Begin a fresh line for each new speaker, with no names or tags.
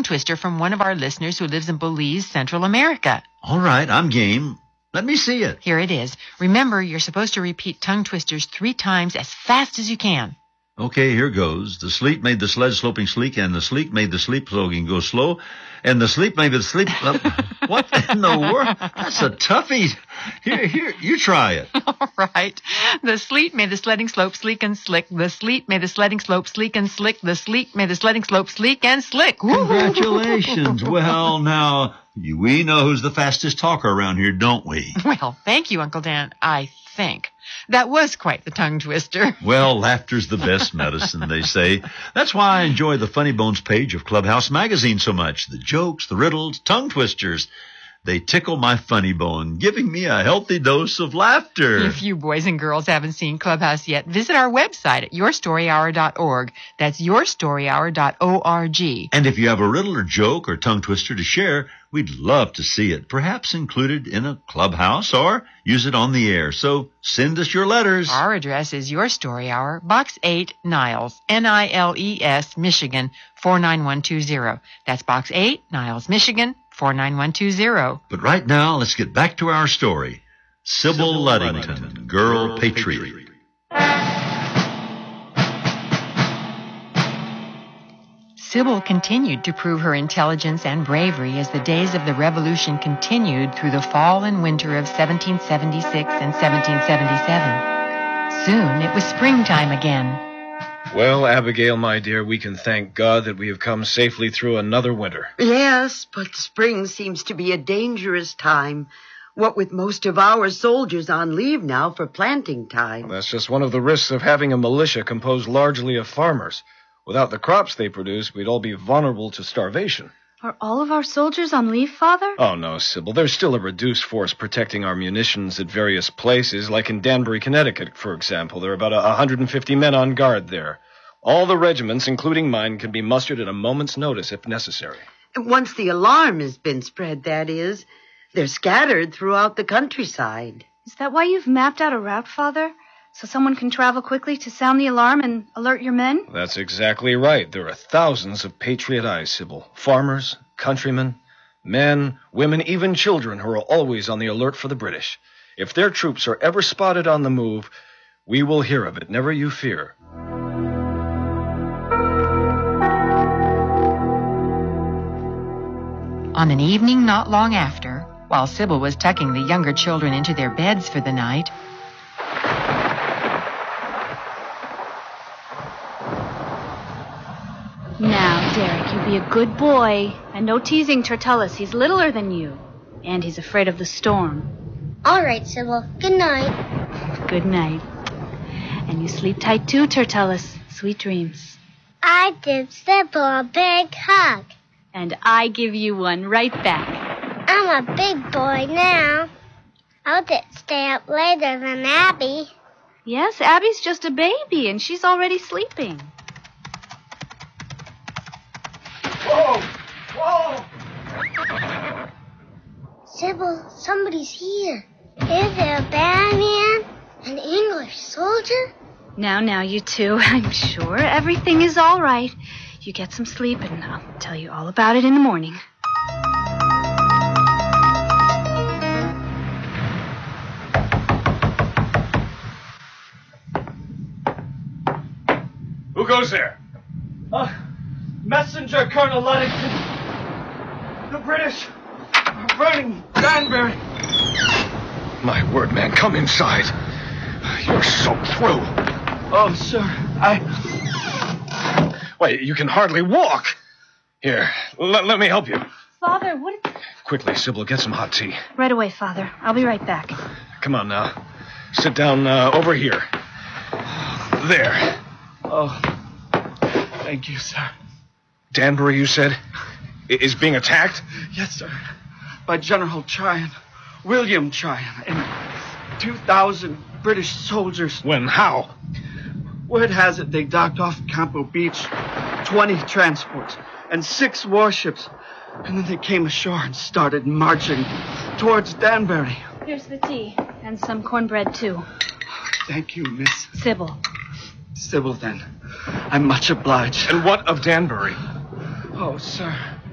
twister from one of our listeners who lives in Belize, Central America.
All right, I'm game. Let me see it.
Here it is. Remember, you're supposed to repeat tongue twisters 3 times as fast as you can.
Okay, here goes. The sleet made the sled sloping sleek, and the sleek made the sleep sloping go slow, and the sleep made the sleep... What in the world? That's a toughie. Here, you try it.
All right. The sleet made the sledding slope sleek and slick. The sleet made the sledding slope sleek and slick. The sleet made the sledding slope sleek and slick.
Congratulations. Well, now, we know who's the fastest talker around here, don't we?
Well, thank you, Uncle Dan, I think. That was quite the tongue twister.
Well, laughter's the best medicine, they say. That's why I enjoy the Funny Bones page of Clubhouse Magazine so much. The jokes, the riddles, tongue twisters. They tickle my funny bone, giving me a healthy dose of laughter.
If you boys and girls haven't seen Clubhouse yet, visit our website at yourstoryhour.org. That's yourstoryhour.org.
And if you have a riddle or joke or tongue twister to share, we'd love to see it, perhaps included in a Clubhouse or use it on the air. So send us your letters.
Our address is Your Story Hour, Box 8, Niles, Niles, Michigan, 49120. That's Box 8, Niles, Michigan, 49120.
But right now, let's get back to our story. Sybil Luddington, Girl Patriot.
Sybil continued to prove her intelligence and bravery as the days of the Revolution continued through the fall and winter of 1776 and 1777. Soon it was springtime again.
Well, Abigail, my dear, we can thank God that we have come safely through another winter.
Yes, but spring seems to be a dangerous time. What with most of our soldiers on leave now for planting time.
That's just one of the risks of having a militia composed largely of farmers. Without the crops they produce, we'd all be vulnerable to starvation.
Are all of our soldiers on leave, Father?
Oh, no, Sybil. There's still a reduced force protecting our munitions at various places, like in Danbury, Connecticut, for example. There are about 150 men on guard there. All the regiments, including mine, can be mustered at a moment's notice if necessary.
Once the alarm has been spread, that is. They're scattered throughout the countryside.
Is that why you've mapped out a route, Father? So someone can travel quickly to sound the alarm and alert your men?
That's exactly right. There are thousands of patriot eyes, Sybil. Farmers, countrymen, men, women, even children who are always on the alert for the British. If their troops are ever spotted on the move, we will hear of it, never you fear.
On an evening not long after, while Sybil was tucking the younger children into their beds for the night,
Now, Derek, you be a good boy. And no teasing Tertullus. He's littler than you. And he's afraid of the storm.
All right, Sybil. Good night.
Good night. And you sleep tight too, Tertullus. Sweet dreams.
I give Sybil a big hug.
And I give you one right back.
I'm a big boy now. I'll stay up later than Abby.
Yes, Abby's just a baby, and she's already sleeping.
Whoa! Whoa!
Sybil, somebody's here. Is there a bad man? An English soldier?
Now, you two. I'm sure everything is all right. You get some sleep, and I'll tell you all about it in the morning.
Who goes there?
Messenger, Colonel Luddington. The British are burning Danbury.
My word, man, come inside. You're soaked through.
Oh, sir,
Why, you can hardly walk. Here, let me help you.
Father, what...
Quickly, Sybil, get some hot tea.
Right away, Father. I'll be right back.
Come on now. Sit down over here. There.
Oh, thank you, sir.
Danbury, you said, is being attacked?
Yes, sir. By General Tryon, William Tryon, and 2,000 British soldiers.
When? How?
Word has it they docked off Campo Beach, 20 transports, and 6 warships. And then they came ashore and started marching towards Danbury.
Here's the tea, and some cornbread, too.
Thank you, Miss
Sybil.
Sybil, then. I'm much obliged.
And what of Danbury?
Oh, sir,